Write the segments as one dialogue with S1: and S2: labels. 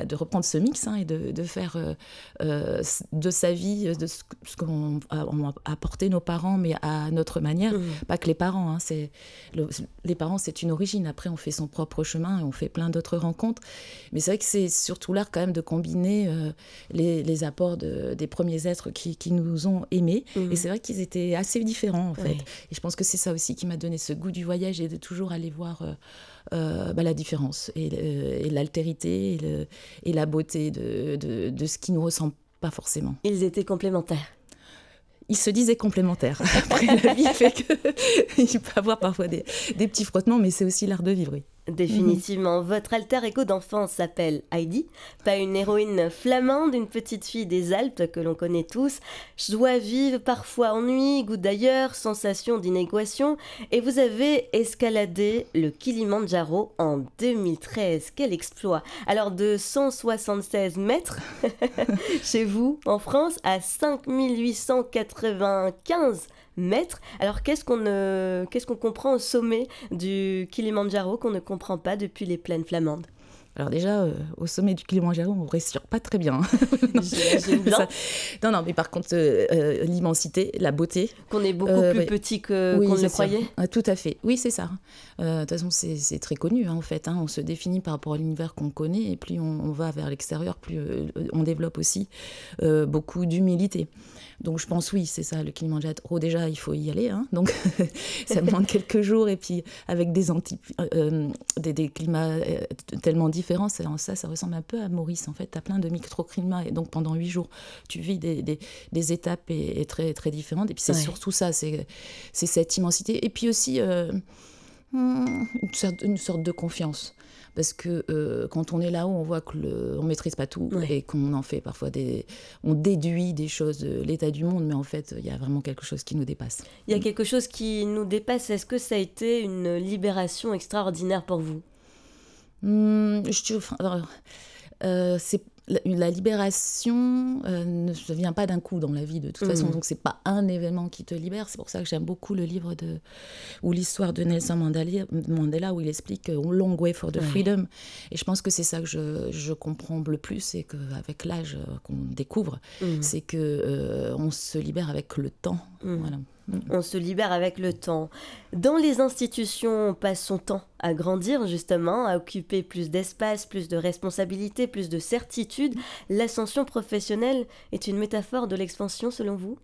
S1: de reprendre ce mix et de faire de sa vie, de ce qu'on a apporté nos parents, mais à notre manière. Pas que les parents, les parents, c'est une origine. Après, on fait son propre chemin et on fait plein d'autres rencontres. Mais c'est vrai que c'est surtout l'art quand même de combiner les apports des premiers êtres qui nous ont aimés. Et c'est vrai qu'ils étaient assez différents, en fait. Et je pense que c'est ça aussi qui m'a donné ce goût du voyage et de toujours aller voir la différence et l'altérité et la beauté de ce qui ne nous ressemble pas forcément.
S2: Ils étaient complémentaires.
S1: Ils se disaient complémentaires. Après, la vie fait qu'il peut y avoir parfois des petits frottements, mais c'est aussi l'art de vivre, oui.
S2: Définitivement. Votre alter ego d'enfance s'appelle Heidi, pas une héroïne flamande, une petite fille des Alpes que l'on connaît tous. Joie vive, parfois ennui, goût d'ailleurs, sensation d'inéquation. Et vous avez escaladé le Kilimandjaro en 2013. Quel exploit! Alors de 176 mètres chez vous en France à 5895 mètres. Alors qu'est-ce qu'on comprend au sommet du Kilimandjaro qu'on ne comprend pas depuis les plaines flamandes?
S1: Alors déjà, au sommet du Kilimandjaro, on ne respire pas très bien.
S2: J'imagine bien.
S1: Non, mais par contre, l'immensité, la beauté.
S2: Qu'on est beaucoup plus petit qu'on ne le croyait.
S1: Tout à fait. Oui, c'est ça. De toute façon, c'est très connu, en fait. On se définit par rapport à l'univers qu'on connaît, et plus on va vers l'extérieur, plus on développe aussi beaucoup d'humilité. Donc je pense, oui, c'est ça, le Kilimandjaro, déjà, il faut y aller. Donc ça demande quelques jours, et puis avec des climats tellement différents, ça ressemble un peu à Maurice, en fait. Tu as plein de microclimats, et donc pendant 8 jours, tu vis des étapes et très, très différentes. Et puis c'est surtout ça, c'est cette immensité. Et puis aussi une sorte de confiance. Parce que quand on est là-haut, on voit qu'on ne maîtrise pas tout et qu'on en fait parfois on déduit des choses de l'état du monde, mais en fait, il y a vraiment quelque chose qui nous dépasse.
S2: Il y a quelque chose qui nous dépasse. Est-ce que ça a été une libération extraordinaire pour vous?
S1: C'est la libération ne vient pas d'un coup dans la vie de toute façon, donc c'est pas un événement qui te libère. C'est pour ça que j'aime beaucoup le livre ou l'histoire de Nelson Mandela où il explique Long Way for the Freedom, et je pense que c'est ça que je comprends le plus, et qu'avec l'âge qu'on découvre, c'est que on se libère avec le temps. Voilà.
S2: On se libère avec le temps. Dans les institutions, on passe son temps à grandir, justement, à occuper plus d'espace, plus de responsabilités, plus de certitude. L'ascension professionnelle est une métaphore de l'expansion, selon vous?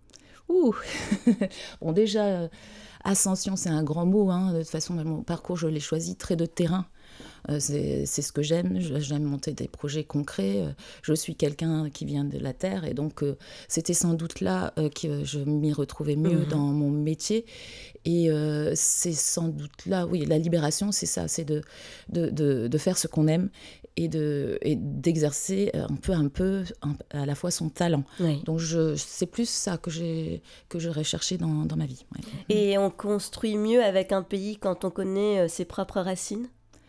S1: Bon, déjà, ascension, c'est un grand mot. De toute façon, mon parcours, je l'ai choisi très de terrain. C'est ce que j'aime. J'aime monter des projets concrets. Je suis quelqu'un qui vient de la terre, et donc c'était sans doute là que je m'y retrouvais mieux dans mon métier. Et c'est sans doute là, oui, la libération, c'est ça, c'est de faire ce qu'on aime et d'exercer un peu à la fois son talent. Donc c'est plus ça que j'aurais cherché dans ma vie.
S2: Et on construit mieux avec un pays quand on connaît ses propres racines?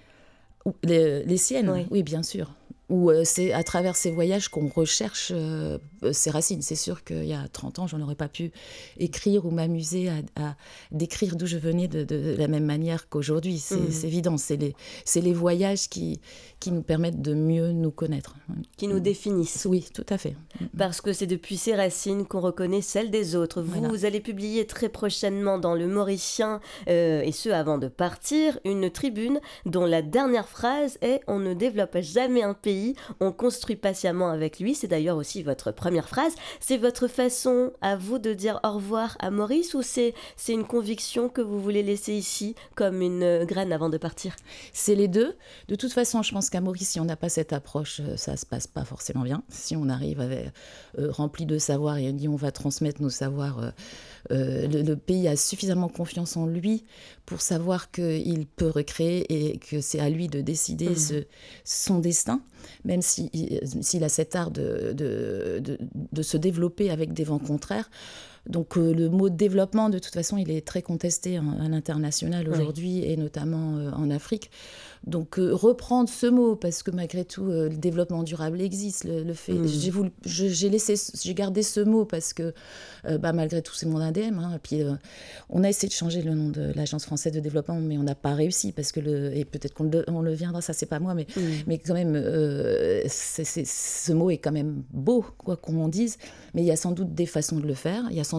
S1: Les siennes, oui, bien sûr. Ou c'est à travers ces voyages qu'on recherche ses racines. C'est sûr qu'il y a 30 ans, je n'aurais pas pu écrire ou m'amuser à décrire d'où je venais de la même manière qu'aujourd'hui. C'est évident, c'est les voyages qui nous permettent de mieux nous connaître.
S2: Qui nous définissent.
S1: Oui, tout à fait.
S2: Parce que c'est depuis ces racines qu'on reconnaît celles des autres. Vous allez publier très prochainement dans Le Mauricien, et ce avant de partir, une tribune dont la dernière phrase est « On ne développe jamais un pays, on construit patiemment avec lui ». C'est d'ailleurs aussi votre première phrase. C'est votre façon à vous de dire au revoir à Maurice, ou c'est une conviction que vous voulez laisser ici comme une graine avant de partir?
S1: C'est les deux. De toute façon, je pense qu'à Maurice, si on n'a pas cette approche, ça ne se passe pas forcément bien. Si on arrive avec, rempli de savoir et on dit on va transmettre nos savoirs, le pays a suffisamment confiance en lui pour savoir qu'il peut recréer et que c'est à lui de décider son destin, même s'il a cet art de se développer avec des vents contraires. Donc le mot développement, de toute façon, il est très contesté à l'international aujourd'hui, et notamment en Afrique. Donc reprendre ce mot, parce que malgré tout, le développement durable existe. Le fait, j'ai gardé ce mot parce que malgré tout, c'est mon ADN. Hein. Puis on a essayé de changer le nom de l'Agence française de développement, mais on n'a pas réussi, parce que et peut-être on le viendra, ça c'est pas moi, mais quand même, ce mot est quand même beau, quoi qu'on en dise. Mais il y a sans doute des façons de le faire, il y a sans